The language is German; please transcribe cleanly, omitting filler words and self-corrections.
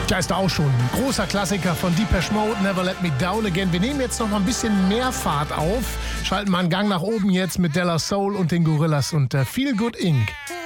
Ja, ist da auch schon ein großer Klassiker von Depeche Mode, Never Let Me Down Again. Wir nehmen jetzt noch mal ein bisschen mehr Fahrt auf, schalten mal einen Gang nach oben jetzt mit Della Soul und den Gorillas und Feel Good Inc.